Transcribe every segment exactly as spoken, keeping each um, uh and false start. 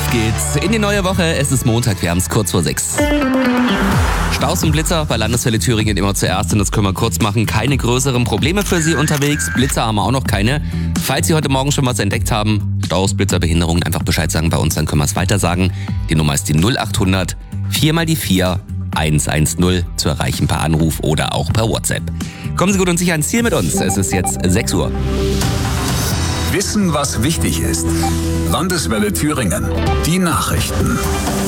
geht's in die neue Woche. Es ist Montag, wir haben es kurz vor sechs. Staus und Blitzer bei Landeswelle Thüringen immer zuerst und das können wir kurz machen. Keine größeren Probleme für Sie unterwegs. Blitzer haben wir auch noch keine. Falls Sie heute Morgen schon was entdeckt haben, Staus, Blitzer, Behinderungen, einfach Bescheid sagen bei uns, dann können wir es weiter sagen. Die Nummer ist die null acht hundert vier mal die vier eins eins null zu erreichen per Anruf oder auch per WhatsApp. Kommen Sie gut und sicher ans Ziel mit uns. Es ist jetzt sechs Uhr. Wissen, was wichtig ist. Landeswelle Thüringen. Die Nachrichten.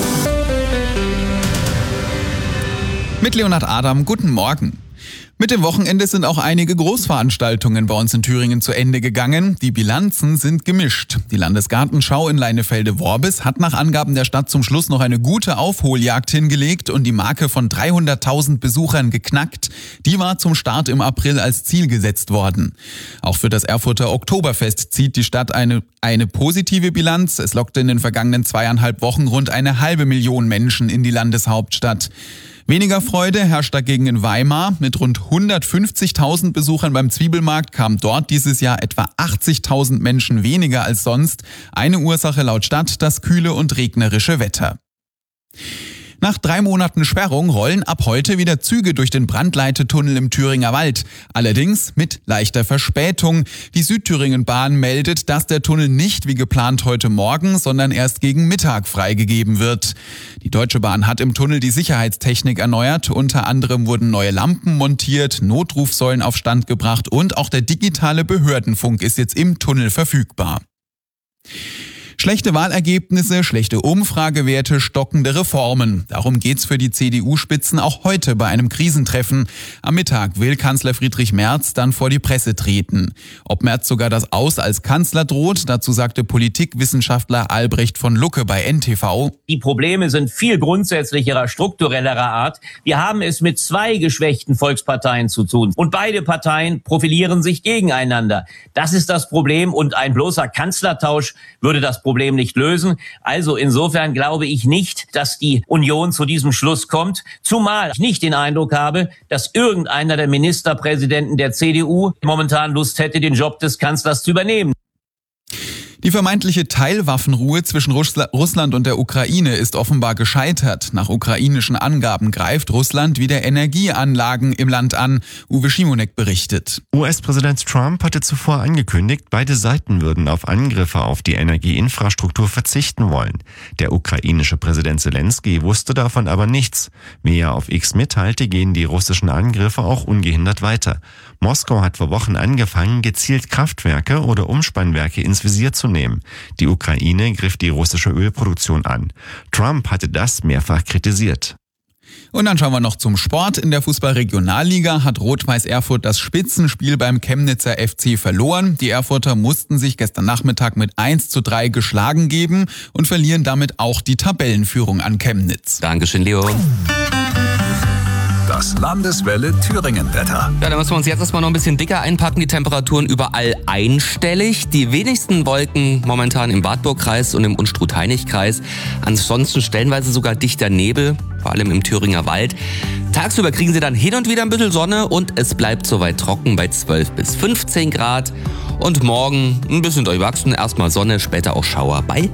Mit Leonhard Adam, guten Morgen. Mit dem Wochenende sind auch einige Großveranstaltungen bei uns in Thüringen zu Ende gegangen. Die Bilanzen sind gemischt. Die Landesgartenschau in Leinefelde-Worbis hat nach Angaben der Stadt zum Schluss noch eine gute Aufholjagd hingelegt und die Marke von dreihunderttausend Besuchern geknackt. Die war zum Start im April als Ziel gesetzt worden. Auch für das Erfurter Oktoberfest zieht die Stadt eine, eine positive Bilanz. Es lockte in den vergangenen zweieinhalb Wochen rund eine halbe Million Menschen in die Landeshauptstadt. Weniger Freude herrscht dagegen in Weimar. Mit rund hundertfünfzigtausend Besuchern beim Zwiebelmarkt kamen dort dieses Jahr etwa achtzigtausend Menschen weniger als sonst. Eine Ursache laut Stadt das kühle und regnerische Wetter. Nach drei Monaten Sperrung rollen ab heute wieder Züge durch den Brandleitetunnel im Thüringer Wald. Allerdings mit leichter Verspätung. Die Südthüringen-Bahn meldet, dass der Tunnel nicht wie geplant heute Morgen, sondern erst gegen Mittag freigegeben wird. Die Deutsche Bahn hat im Tunnel die Sicherheitstechnik erneuert. Unter anderem wurden neue Lampen montiert, Notrufsäulen auf Stand gebracht und auch der digitale Behördenfunk ist jetzt im Tunnel verfügbar. Schlechte Wahlergebnisse, schlechte Umfragewerte, stockende Reformen. Darum geht's für die C D U-Spitzen auch heute bei einem Krisentreffen. Am Mittag will Kanzler Friedrich Merz dann vor die Presse treten. Ob Merz sogar das Aus als Kanzler droht, dazu sagte Politikwissenschaftler Albrecht von Lucke bei N T V. Die Probleme sind viel grundsätzlicherer, strukturellerer Art. Wir haben es mit zwei geschwächten Volksparteien zu tun. Und beide Parteien profilieren sich gegeneinander. Das ist das Problem und ein bloßer Kanzlertausch würde das Problem Problem nicht lösen. Also insofern glaube ich nicht, dass die Union zu diesem Schluss kommt, zumal ich nicht den Eindruck habe, dass irgendeiner der Ministerpräsidenten der C D U momentan Lust hätte, den Job des Kanzlers zu übernehmen. Die vermeintliche Teilwaffenruhe zwischen Russland und der Ukraine ist offenbar gescheitert. Nach ukrainischen Angaben greift Russland wieder Energieanlagen im Land an. Uwe Schimonek berichtet. U S-Präsident Trump hatte zuvor angekündigt, beide Seiten würden auf Angriffe auf die Energieinfrastruktur verzichten wollen. Der ukrainische Präsident Zelensky wusste davon aber nichts. Wie er auf X mitteilte, gehen die russischen Angriffe auch ungehindert weiter. Moskau hat vor Wochen angefangen, gezielt Kraftwerke oder Umspannwerke ins Visier zu nehmen. Die Ukraine griff die russische Ölproduktion an. Trump hatte das mehrfach kritisiert. Und dann schauen wir noch zum Sport. In der Fußball-Regionalliga hat Rot-Weiß Erfurt das Spitzenspiel beim Chemnitzer F C verloren. Die Erfurter mussten sich gestern Nachmittag mit eins zu drei geschlagen geben und verlieren damit auch die Tabellenführung an Chemnitz. Dankeschön, Leo. Das Landeswelle Thüringen-Wetter. Ja, da müssen wir uns jetzt erstmal noch ein bisschen dicker einpacken. Die Temperaturen überall einstellig. Die wenigsten Wolken momentan im Wartburgkreis und im Unstrut-Hainich-Kreis. Ansonsten stellenweise sogar dichter Nebel, vor allem im Thüringer Wald. Tagsüber kriegen Sie dann hin und wieder ein bisschen Sonne und es bleibt soweit trocken bei zwölf bis fünfzehn Grad. Und morgen ein bisschen durchwachsen. Erstmal Sonne, später auch Schauer bei